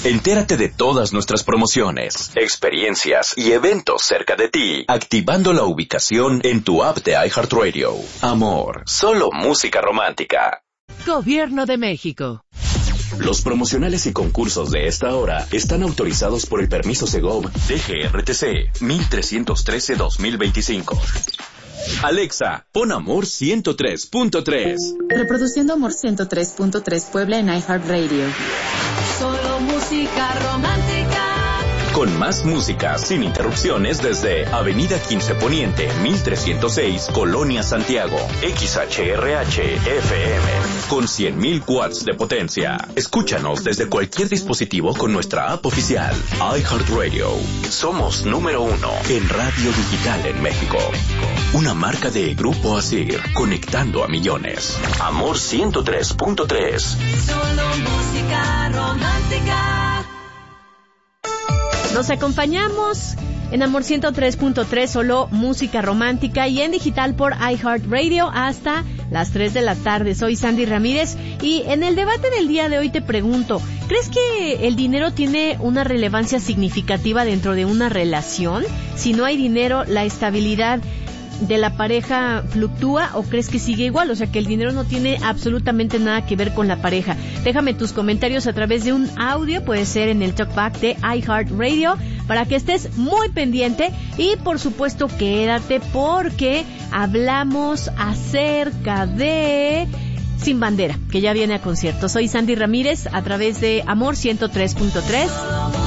Entérate de todas nuestras promociones, experiencias y eventos cerca de ti, activando la ubicación en tu app de iHeartRadio. Amor, solo música romántica. Gobierno de México. Los promocionales y concursos de esta hora están autorizados por el permiso Segov DGRTC 1313-2025. Alexa, pon Amor 103.3. Reproduciendo Amor 103.3 Puebla en iHeartRadio. Solo música romántica. Con más música sin interrupciones desde Avenida 15 Poniente, 1306, Colonia Santiago. XHRH FM. Con 100.000 watts de potencia. Escúchanos desde cualquier dispositivo con nuestra app oficial. iHeartRadio. Somos número 1 en radio digital en México. Una marca de Grupo Asir, conectando a millones. Amor 103.3. Solo música romántica. Nos acompañamos en Amor 103.3, solo música romántica, y en digital por iHeartRadio hasta las 3 de la tarde. Soy Sandy Ramírez y en el debate del día de hoy te pregunto, ¿crees que el dinero tiene una relevancia significativa dentro de una relación? Si no hay dinero, ¿la estabilidad de la pareja fluctúa o crees que sigue igual? O sea, que el dinero no tiene absolutamente nada que ver con la pareja. Déjame tus comentarios a través de un audio, puede ser en el talkback de iHeartRadio, para que estés muy pendiente y por supuesto quédate porque hablamos acerca de Sin Bandera, que ya viene a concierto. Soy Sandy Ramírez a través de Amor 103.3.